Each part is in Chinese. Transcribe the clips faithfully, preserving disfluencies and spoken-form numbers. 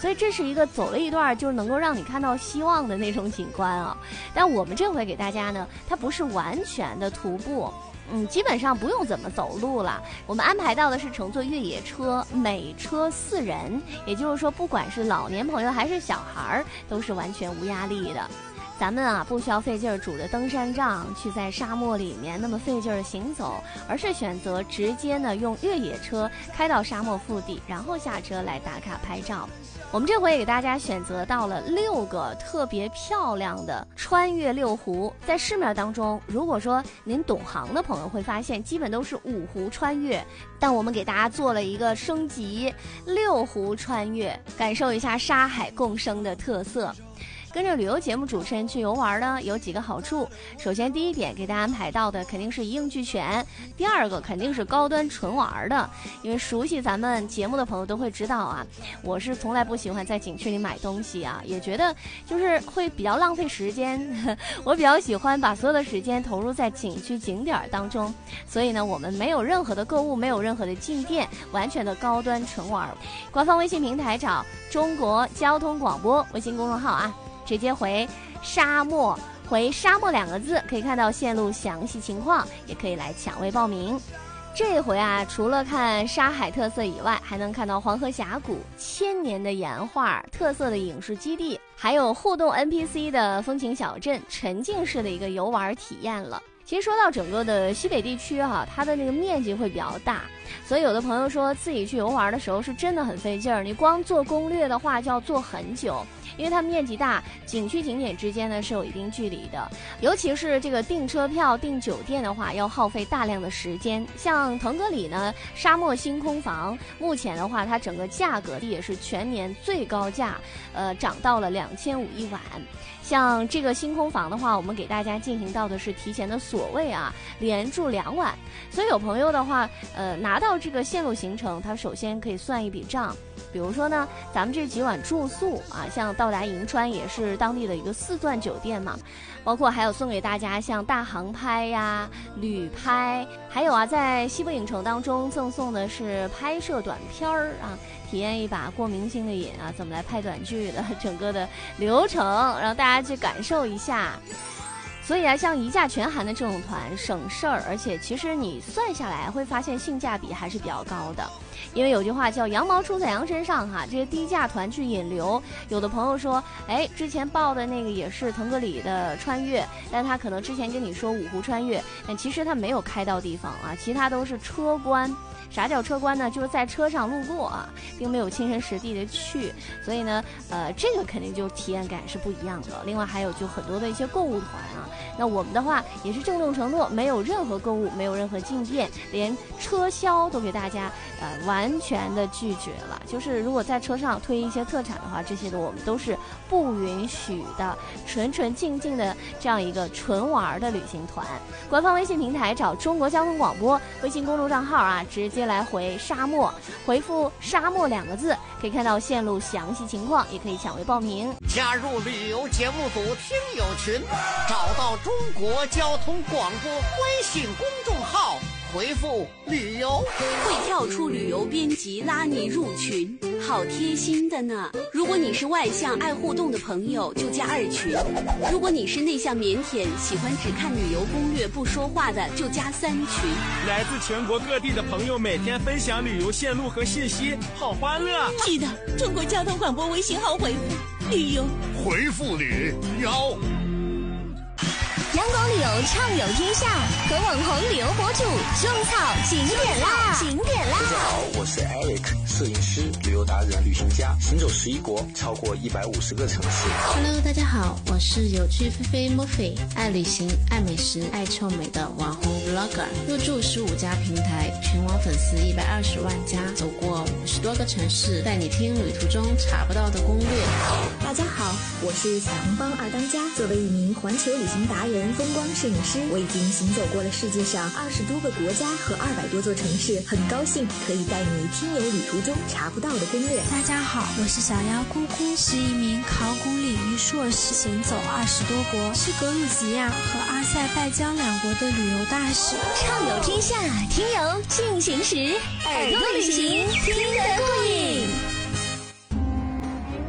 所以这是一个走了一段就是能够让你看到希望的那种景观啊。但我们这回给大家呢，它不是完全的徒步，嗯，基本上不用怎么走路了。我们安排到的是乘坐越野车，每车四人，也就是说，不管是老年朋友还是小孩，都是完全无压力的。咱们啊，不需要费劲儿拄着登山杖去在沙漠里面那么费劲儿的行走，而是选择直接呢用越野车开到沙漠腹地，然后下车来打卡拍照。我们这回也给大家选择到了六个特别漂亮的穿越六湖。在市面当中，如果说您懂行的朋友会发现，基本都是五湖穿越，但我们给大家做了一个升级，六湖穿越，感受一下沙海共生的特色。跟着旅游节目主持人去游玩呢，有几个好处。首先，第一点给大家安排到的肯定是一应俱全；第二个肯定是高端纯玩的。因为熟悉咱们节目的朋友都会知道啊，我是从来不喜欢在景区里买东西啊，也觉得就是会比较浪费时间。我比较喜欢把所有的时间投入在景区景点当中，所以呢，我们没有任何的购物，没有任何的进店，完全的高端纯玩。官方微信平台找中国交通广播微信公众号啊。直接回沙漠，回沙漠两个字，可以看到线路详细情况，也可以来抢位报名。这回啊，除了看沙海特色以外，还能看到黄河峡谷、千年的岩画、特色的影视基地，还有互动 N P C 的风情小镇，沉浸式的一个游玩体验了。其实说到整个的西北地区哈，它的那个面积会比较大，所以有的朋友说自己去游玩的时候是真的很费劲儿，你光做攻略的话就要做很久。因为它面积大，景区景点之间呢是有一定距离的，尤其是这个订车票、订酒店的话，要耗费大量的时间。像腾格里呢，沙漠星空房，目前的话，它整个价格也是全年最高价，呃，涨到了两千五一晚。像这个星空房的话，我们给大家进行到的是提前的锁位啊，连住两晚。所以有朋友的话，呃，拿到这个线路行程，他首先可以算一笔账。比如说呢，咱们这几晚住宿啊，像到达银川也是当地的一个四钻酒店嘛，包括还有送给大家像大航拍呀、旅拍，还有啊，在西部影城当中赠送的是拍摄短片儿啊，体验一把过明星的瘾啊，怎么来拍短剧的整个的流程，让大家去感受一下。所以啊，像一价全含的这种团省事儿，而且其实你算下来会发现性价比还是比较高的。因为有句话叫羊毛出在羊身上哈，这些低价团去引流，有的朋友说，哎，之前报的那个也是腾格里的穿越，但他可能之前跟你说五湖穿越，但其实他没有开到地方啊，其他都是车关。啥叫车关呢？就是在车上路过啊，并没有亲身实地的去，所以呢，呃，这个肯定就体验感是不一样的。另外还有就很多的一些购物团啊，那我们的话也是郑重承诺，没有任何购物，没有任何进店，连车销都给大家呃完全的拒绝了。就是如果在车上推一些特产的话，这些的我们都是不允许的，纯纯净净的这样一个纯玩的旅行团。官方微信平台找中国交通广播微信公众账号啊，直接来回沙漠，回复沙漠两个字，可以看到线路详细情况，也可以抢位报名。 加入旅游节目组听友群，找到中国交通广播微信公众号，回复旅游会跳出旅游编辑拉你入群，好贴心的呢。如果你是外向爱互动的朋友，就加二群；如果你是内向腼腆喜欢只看旅游攻略不说话的，就加三群。 来自全国各地的朋友每天分享旅游线路和信息，好欢乐。 记得中国交通广播微信号回复旅游， 回复旅游。 阳光旅游畅游天下，和网红旅游博主种草景点啦！景点啦！ 大家好，我是 Eric， 摄影师、旅游达人、旅行家，行走十一国，超过一百五十个城市。 Hello， 大家好，我是有趣菲菲 Murphy， 爱旅行、爱美食、爱臭美的网红 Vlogger， 入驻十五家平台，全网粉丝一百二十万加，走过五十多个城市，带你听旅途中查不到的攻略。 大家好，我是小洋帮二当家，作为一名环球旅行达人、风光摄影师，我已经行走过了世界上二十多个国家和二百多座城市，很高兴可以带你听游旅途中查不到的攻略。 大家好，我是小妖姑姑，是一名考古领域硕士，行走二十多国，是格鲁吉亚和阿塞拜疆两国的旅游大使。 畅游天下，听游进行时，耳朵旅行听得过瘾。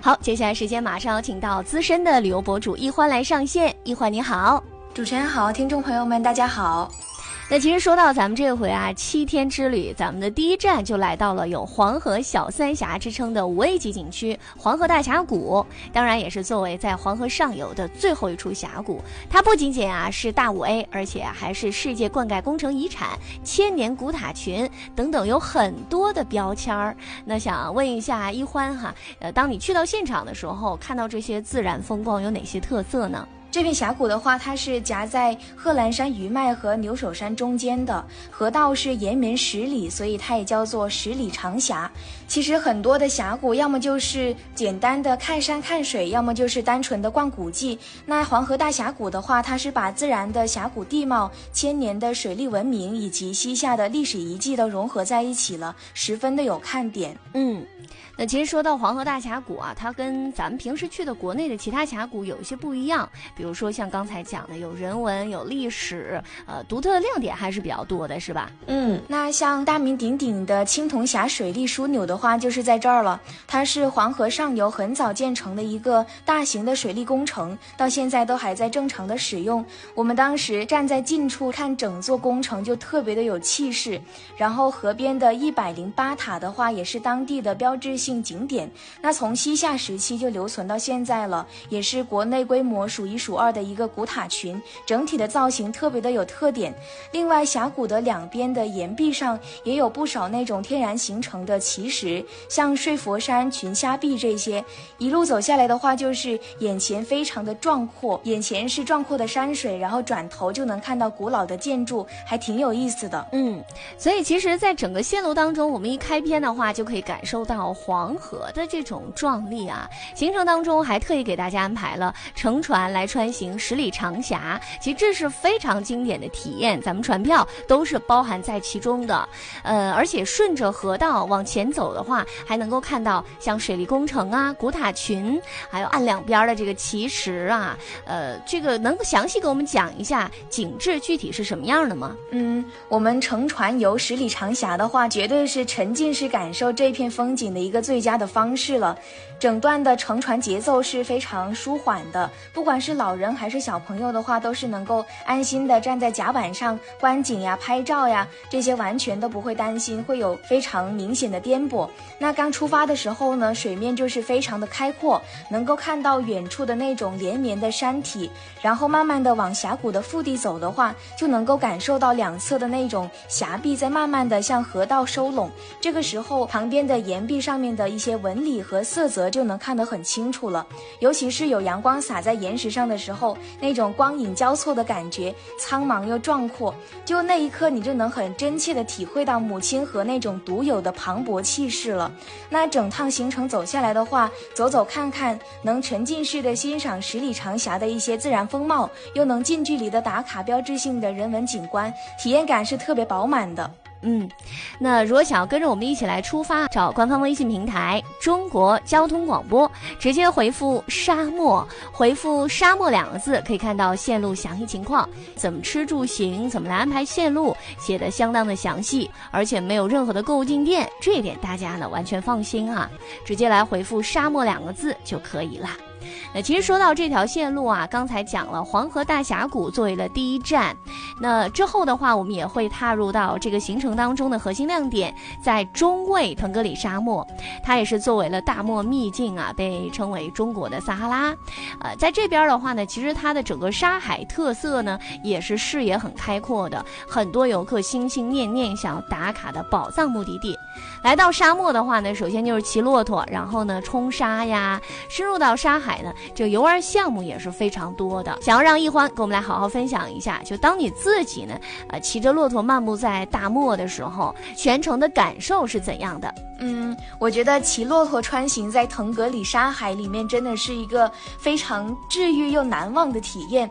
好，接下来时间马上要请到资深的旅游博主易欢来上线。易欢你好。 主持人好，听众朋友们大家好。 那其实说到咱们这回啊，七天之旅，咱们的第一站就来到了有黄河小三峡之称的五 A 级景区黄河大峡谷，当然也是作为在黄河上游的最后一处峡谷。它不仅仅啊是大五 A， 而且还是世界灌溉工程遗产、千年古塔群等等，有很多的标签儿。那想问一下易欢哈，呃，当你去到现场的时候，看到这些自然风光有哪些特色呢？ 这片峡谷的话，它是夹在贺兰山余脉和牛首山中间的，河道是延绵十里，所以它也叫做十里长峡。其实很多的峡谷要么就是简单的看山看水，要么就是单纯的逛古迹。那黄河大峡谷的话，它是把自然的峡谷地貌、千年的水利文明以及西夏的历史遗迹都融合在一起了，十分的有看点。 嗯，那其实说到黄河大峡谷啊，它跟咱们平时去的国内的其他峡谷有一些不一样，比如说像刚才讲的有人文有历史，呃，独特的亮点还是比较多的，是吧？ 嗯，那像大名鼎鼎的青铜峡水利枢纽的话就是在这儿了，它是黄河上游很早建成的一个大型的水利工程，到现在都还在正常的使用。我们当时站在近处看整座工程就特别的有气势，然后河边的一百零八塔的话也是当地的标志性景点，那从西夏时期就留存到现在了，也是国内规模数一数二的一个古塔群，整体的造型特别的有特点。另外峡谷的两边的岩壁上也有不少那种天然形成的奇石，像睡佛山、群虾壁这些，一路走下来的话就是眼前非常的壮阔，眼前是壮阔的山水，然后转头就能看到古老的建筑，还挺有意思的。 嗯，所以其实在整个线路当中，我们一开篇的话就可以感受到黄河的这种壮丽啊。行程当中还特意给大家安排了乘船来穿行十里长峡，其实这是非常经典的体验，咱们船票都是包含在其中的。呃，而且顺着河道往前走的话，还能够看到像水利工程啊、古塔群，还有岸两边的这个奇石啊。呃，这个能详细给我们讲一下景致具体是什么样的吗？ 嗯，我们乘船游十里长峡的话，绝对是沉浸式感受这片风景的一个最佳的方式了。整段的乘船节奏是非常舒缓的，不管是老人还是小朋友的话，都是能够安心的站在甲板上观景呀、拍照呀，这些完全都不会担心会有非常明显的颠簸。那刚出发的时候呢，水面就是非常的开阔，能够看到远处的那种连绵的山体，然后慢慢的往峡谷的腹地走的话，就能够感受到两侧的那种峡壁在慢慢的向河道收拢。这个时候旁边的岩壁上面的一些纹理和色泽就能看得很清楚了，尤其是有阳光洒在岩石上的时候，那种光影交错的感觉，苍茫又壮阔，就那一刻你就能很真切的体会到母亲河那种独有的磅礴气势了。那整趟行程走下来的话，走走看看，能沉浸式的欣赏十里长峡的一些自然风貌，又能近距离的打卡标志性的人文景观，体验感是特别饱满的。 嗯，那如果想要跟着我们一起来出发，找官方微信平台中国交通广播，直接回复沙漠，回复沙漠两个字，可以看到线路详细情况，怎么吃住行，怎么来安排线路，写得相当的详细，而且没有任何的购物进店，这一点大家呢完全放心啊，直接来回复沙漠两个字就可以了。那其实说到这条线路啊，刚才讲了黄河大峡谷作为了第一站，那之后的话我们也会踏入到这个行程当中的核心亮点，在中卫腾格里沙漠，它也是作为了大漠秘境啊，被称为中国的撒哈拉。呃，在这边的话呢，其实它的整个沙海特色呢也是视野很开阔的，很多游客心心念念想要打卡的宝藏目的地。来到沙漠的话呢，首先就是骑骆驼，然后呢冲沙呀，深入到沙海呢，这游玩项目也是非常多的。想要让易欢给我们来好好分享一下，就当你自己呢呃骑着骆驼漫步在大漠的时候，全程的感受是怎样的？ 嗯，我觉得骑骆驼穿行在腾格里沙海里面真的是一个非常治愈又难忘的体验。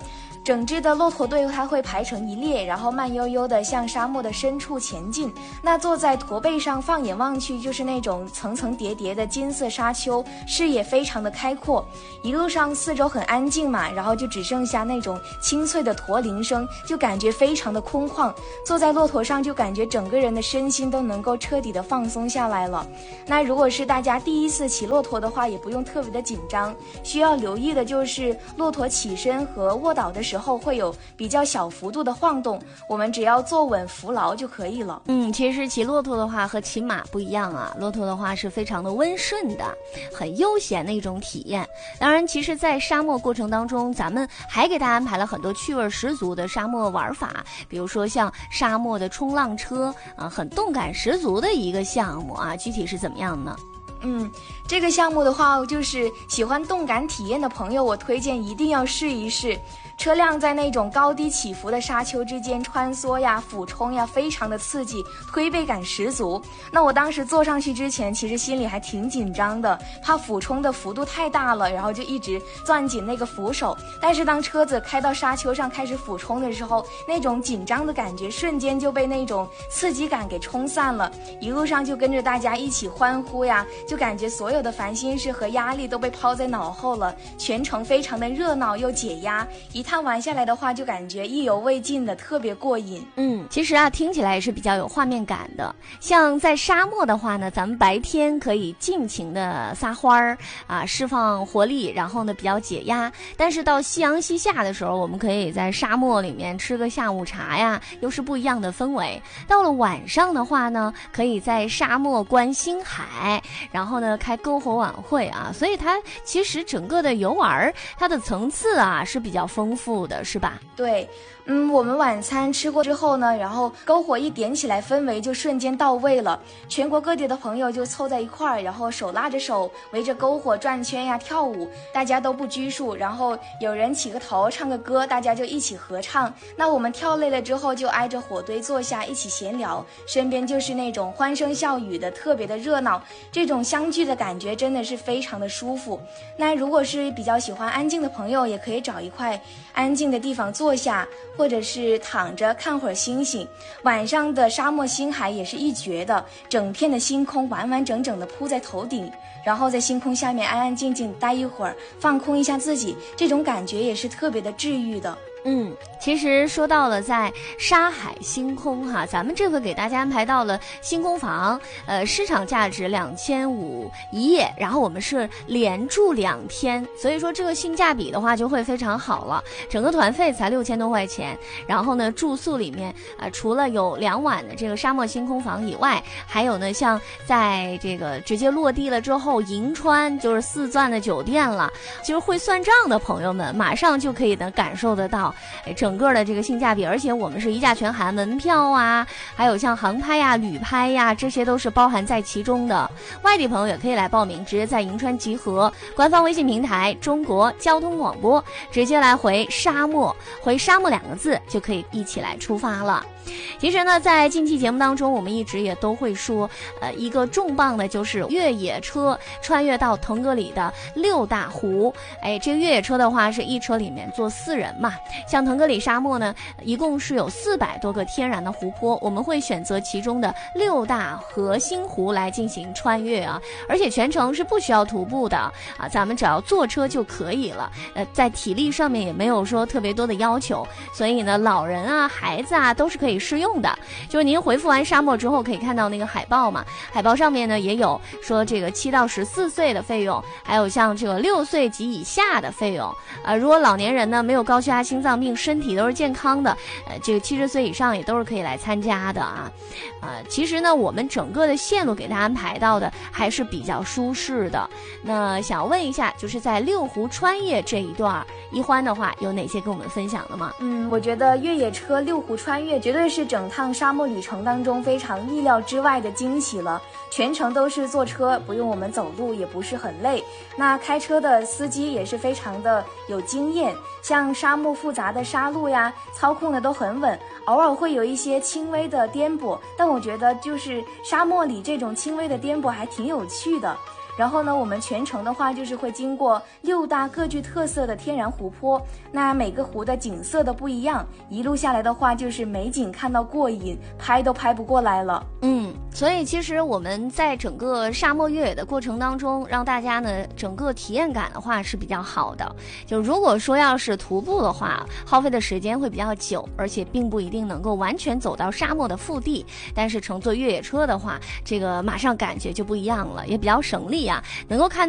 整支的骆驼队它会排成一列，然后慢悠悠地向沙漠的深处前进。那坐在驼背上，放眼望去就是那种层层叠叠的金色沙丘，视野非常的开阔。一路上四周很安静嘛，然后就只剩下那种清脆的驼铃声，就感觉非常的空旷。坐在骆驼上就感觉整个人的身心都能够彻底的放松下来了。那如果是大家第一次骑骆驼的话，也不用特别的紧张，需要留意的就是骆驼起身和卧倒的时候会有比较小幅度的晃动，我们只要坐稳扶牢就可以了。 嗯，其实骑骆驼的话和骑马不一样啊，骆驼的话是非常的温顺的，很悠闲的一种体验。当然其实在沙漠过程当中，咱们还给大家安排了很多趣味十足的沙漠玩法，比如说像沙漠的冲浪车啊，很动感十足的一个项目啊，具体是怎么样呢？ 嗯，这个项目的话，就是喜欢动感体验的朋友，我推荐一定要试一试。车辆在那种高低起伏的沙丘之间穿梭呀、俯冲呀，非常的刺激，推背感十足。那我当时坐上去之前，其实心里还挺紧张的，怕俯冲的幅度太大了，然后就一直攥紧那个扶手。但是当车子开到沙丘上开始俯冲的时候，那种紧张的感觉瞬间就被那种刺激感给冲散了。一路上就跟着大家一起欢呼呀，就感觉所有的烦心事和压力都被抛在脑后了，全程非常的热闹又解压。一趟玩下来的话，就感觉意犹未尽的，特别过瘾。 嗯，其实啊，听起来也是比较有画面感的。像在沙漠的话呢，咱们白天可以尽情的撒欢儿啊，释放活力，然后呢比较解压。但是到夕阳西下的时候，我们可以在沙漠里面吃个下午茶呀，又是不一样的氛围。到了晚上的话呢，可以在沙漠观星海，然后呢开篝火晚会啊。所以它其实整个的游玩它的层次啊是比较丰富的，是吧？ 对，嗯，我们晚餐吃过之后呢，然后篝火一点起来，氛围就瞬间到位了。全国各地的朋友就凑在一块儿，然后手拉着手，围着篝火转圈呀、跳舞，大家都不拘束。然后有人起个头，唱个歌，大家就一起合唱。那我们跳累了之后，就挨着火堆坐下，一起闲聊，身边就是那种欢声笑语的，特别的热闹。这种相聚的感觉真的是非常的舒服。那如果是比较喜欢安静的朋友，也可以找一块安静的地方坐下，或者是躺着看会儿星星。晚上的沙漠星海也是一绝的，整片的星空完完整整的铺在头顶，然后在星空下面安安静静待一会儿，放空一下自己，这种感觉也是特别的治愈的。 嗯，其实说到了在沙海星空哈，咱们这回给大家安排到了星空房，呃，市场价值两千五一夜，然后我们是连住两天，所以说这个性价比的话就会非常好了。整个团费才六千多块钱，然后呢，住宿里面呃，除了有两晚的这个沙漠星空房以外，还有呢，像在这个直接落地了之后，银川就是四钻的酒店了，就是会算账的朋友们，马上就可以能感受得到。整个的这个性价比，而且我们是一价全含，门票啊，还有像航拍呀、旅拍呀，这些都是包含在其中的。外地朋友也可以来报名，直接在银川集合，官方微信平台中国交通广播，直接来回沙漠，回沙漠两个字就可以一起来出发了。其实呢，在近期节目当中，我们一直也都会说，呃，一个重磅的就是越野车穿越到腾格里的六大湖。哎，这个越野车的话，是一车里面坐四人嘛。像腾格里沙漠呢，一共是有四百多个天然的湖泊，我们会选择其中的六大核心湖来进行穿越啊，而且全程是不需要徒步的啊，咱们只要坐车就可以了。呃，在体力上面也没有说特别多的要求，所以呢，老人啊、孩子啊都是可以适用的。就是您回复完沙漠之后，可以看到那个海报嘛，海报上面呢也有说这个七到十四岁的费用，还有像这个六岁及以下的费用。呃，如果老年人呢没有高血压、心脏病，身体都是健康的，呃，这个七十岁以上也都是可以来参加的啊。呃，其实呢，我们整个的线路给大家安排到的还是比较舒适的。那想问一下，就是在六湖穿越这一段，一欢的话有哪些跟我们分享的吗？ 嗯，我觉得越野车六湖穿越绝对是整趟沙漠旅程当中非常意料之外的惊喜了。全程都是坐车，不用我们走路，也不是很累。那开车的司机也是非常的有经验，像沙漠复杂的沙路呀，操控的都很稳，偶尔会有一些轻微的颠簸，但我觉得就是沙漠里这种轻微的颠簸还挺有趣的。 然后呢，我们全程的话就是会经过六大各具特色的天然湖泊，那每个湖的景色都不一样，一路下来的话就是美景看到过瘾，拍都拍不过来了。 嗯，所以其实我们在整个沙漠越野的过程当中，让大家呢整个体验感的话是比较好的。就如果说要是徒步的话，耗费的时间会比较久，而且并不一定能够完全走到沙漠的腹地。但是乘坐越野车的话，这个马上感觉就不一样了，也比较省力啊，能够看